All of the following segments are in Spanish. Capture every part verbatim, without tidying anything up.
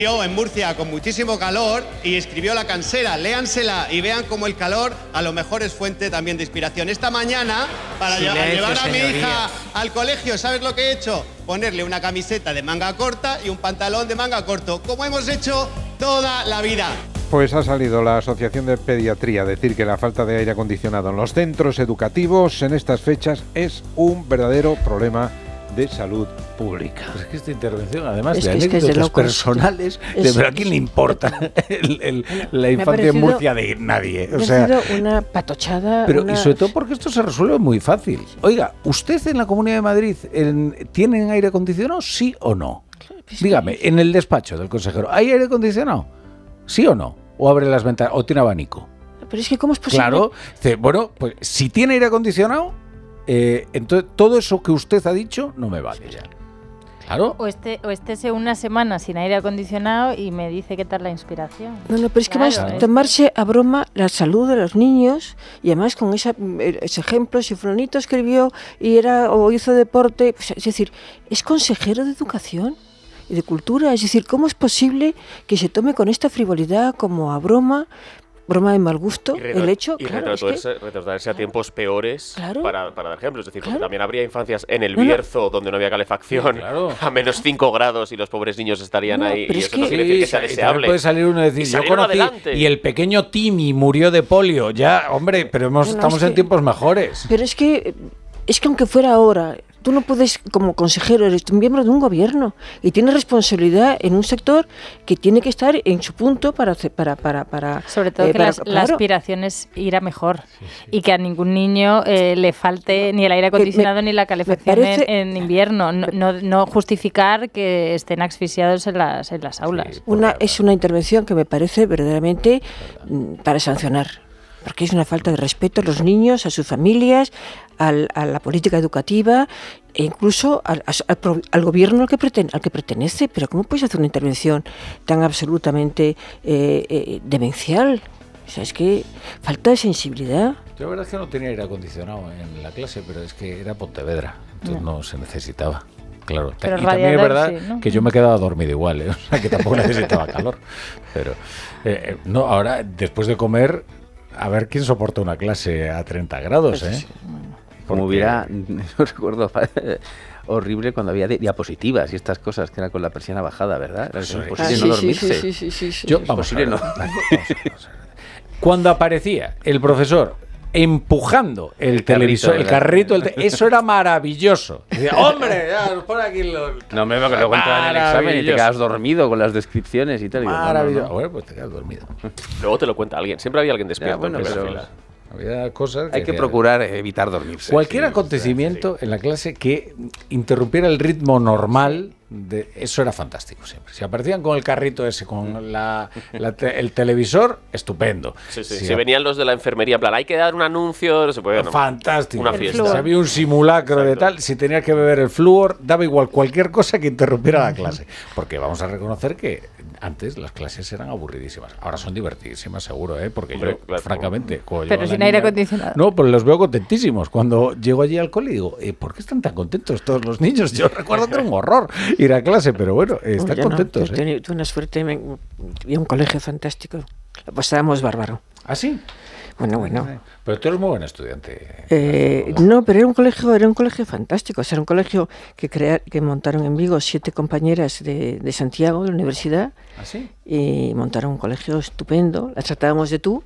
En Murcia con muchísimo calor y escribió La Cansera. Léansela y vean cómo el calor a lo mejor es fuente también de inspiración. Esta mañana, para Silencio, llevar a mi señoría. hija al colegio, ¿sabes lo que he hecho? Ponerle una camiseta de manga corta y un pantalón de manga corto, como hemos hecho toda la vida. Pues ha salido la Asociación de Pediatría a decir que la falta de aire acondicionado en los centros educativos en estas fechas es un verdadero problema de salud pública. Pues es que esta intervención, además es de que, es que es de anécdotas locos. personales, Es, de verdad, ¿a quién le importa el, el, la me ha infancia parecido, en Murcia de nadie? O me sea, ha sido una patochada. pero una... y sobre todo porque esto se resuelve muy fácil. Oiga, ¿usted en la Comunidad de Madrid en, tienen aire acondicionado, sí o no? Dígame, en el despacho del consejero, ¿hay aire acondicionado? ¿Sí o no? ¿O abre las ventanas? ¿O tiene abanico? Pero es que ¿cómo es posible? Claro, dice, bueno, pues si tiene aire acondicionado, eh, entonces todo eso que usted ha dicho no me vale ya. Claro. O este, o estése una semana sin aire acondicionado y me dice qué tal la inspiración. No, no, pero es Claro, que vas a es- tomarse a broma la salud de los niños y además con esa, ese ejemplo, si fulanito escribió y era o hizo deporte, pues, es decir, es consejero de educación y de cultura, es decir, ¿cómo es posible que se tome con esta frivolidad como a broma? Broma de mal gusto, Y retro- el hecho, y claro, es que- retrotraerse, retrotraerse a tiempos peores Claro. para, para dar ejemplos. Es decir, porque Claro. también habría infancias en el No, no. Bierzo donde no había calefacción, Sí, claro. a menos cinco grados y los pobres niños estarían No, ahí. pero Y es eso no que- quiere decir que Sí, sea y también deseable. puede salir uno y decir, Y yo salieron conocí, adelante. y el pequeño Timmy murió de polio. Ya, hombre, pero hemos, No, no, estamos es en que- tiempos mejores. Pero es que, es que aunque fuera ahora, tú no puedes, como consejero, eres un miembro de un gobierno y tienes responsabilidad en un sector que tiene que estar en su punto para hacer- para para para Sobre todo eh, que para- las- la claro. aspiración es ir a mejor y que a ningún niño eh, le falte ni el aire acondicionado ni la calefacción parece- en, en invierno. No, no, no justificar que estén asfixiados en las, en las aulas. Sí. Una, Porque- es una intervención que me parece verdaderamente mm, para sancionar, porque es una falta de respeto a los niños, a sus familias, al- a la política educativa e incluso al, a- al pro- al gobierno al que, perten- al que pertenece. Pero ¿cómo puedes hacer una intervención tan absolutamente eh, eh, demencial? O sea, es que falta de sensibilidad. Yo la verdad es que no tenía aire acondicionado en la clase, pero es que era Pontevedra, entonces no, se necesitaba. Claro, Pero y también es radiador, verdad sí, ¿no? que yo me quedaba dormido igual, ¿eh? O sea, que tampoco necesitaba calor. Pero eh, eh, no, ahora después de comer, a ver quién soporta una clase a treinta grados, ¿eh? Como Porque- hubiera, yo recuerdo horrible cuando había di- diapositivas y estas cosas que era con la persiana bajada, ¿verdad? Era Sí. imposible Ah, no sí, sí, dormirse. sí, sí, sí, sí. Yo, Sí, vamos a posible, ver, ¿no? vamos a ver, vamos a ver. Cuando aparecía el profesor empujando el, El televisor, carrito, el ¿verdad? carrito, el te- eso era maravilloso. Decía, hombre, ya, nos pone aquí los... No, me que luego entraba en el examen y te quedas dormido con las descripciones y tal. y digo, no, no, no. Maravilloso. Bueno, pues te quedas dormido. Luego te lo cuenta alguien. Siempre había alguien despierto. bueno, en primera pero- fila. Había cosas Hay que decía- procurar evitar dormirse. Cualquier sí. acontecimiento en la clase que interrumpiera el ritmo normal, de, eso era fantástico siempre. Si aparecían con el carrito ese, con la, la te- el televisor, estupendo. Sí, sí. Si Si venían los de la enfermería, en plan, hay que dar un anuncio, no se puede. no. Fantástico. Una El fiesta. Si había un simulacro de tal, si tenías que beber el flúor, daba igual cualquier cosa que interrumpiera la clase. Porque vamos a reconocer que antes las clases eran aburridísimas. Ahora son divertidísimas, seguro, ¿eh? Porque Hombre, yo, claro. francamente... como Pero llevo a la sin aire niña- acondicionado. No, pues los veo contentísimos. Cuando llego allí al cole digo, eh, ¿por qué están tan contentos todos los niños? Yo recuerdo que era un horror ir a clase, pero bueno, están Yo no, contentos, yo ¿eh? tenía- tuve una suerte, me, había un colegio fantástico. Lo pasábamos bárbaro. ¿Ah, sí? Bueno, bueno. Pero tú eres muy buen estudiante. Eh, no, pero era un colegio, era un colegio fantástico. O sea, era un colegio que crea, que montaron en Vigo siete compañeras de, de Santiago, de la universidad, ¿Ah, sí? y montaron un colegio estupendo. Las tratábamos de tú.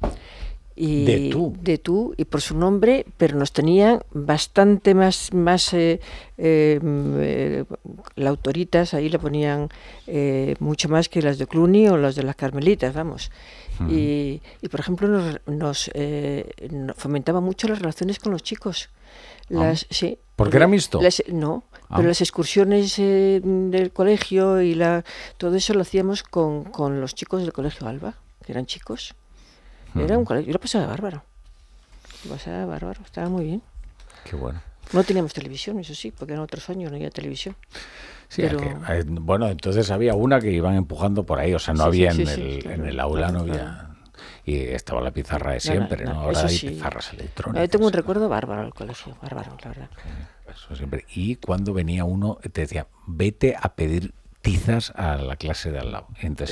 Y De tú. de tú y por su nombre, pero nos tenían bastante más, más eh, eh, eh, la autoritas, ahí le ponían eh, mucho más que las de Cluny o las de las Carmelitas, vamos. Ujú. Y, y, por ejemplo, nos, nos eh, no- fomentaba mucho las relaciones con los chicos. Las, sí, ¿Porque era mixto? las- no, Ah. pero las excursiones eh, del colegio y la, todo eso lo hacíamos con, con los chicos del colegio Alba, que eran chicos. Era un colegio, yo lo pasaba bárbaro. Lo pasaba bárbaro, estaba muy bien. Qué bueno. No teníamos televisión, eso sí, porque eran otros años, no había televisión. Sí, Pero- que, eh, bueno, entonces había una que iban empujando por ahí, o sea, no Sí, había sí, en, sí, el, sí, claro, en el aula, no claro, había... Y estaba la pizarra de Nada, siempre, ¿no? nada, Ahora eso hay sí. pizarras No, electrónicas. yo tengo un ¿no? recuerdo bárbaro al colegio, bárbaro, la verdad. Eso siempre. Y cuando venía uno, te decía, vete a pedir tizas a la clase de al lado. Entonces